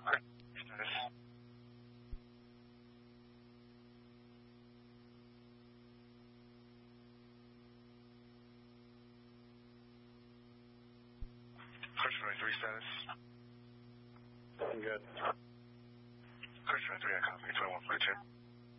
Status. Crush 23 status. Good. Crush 23, I copy. 21.2.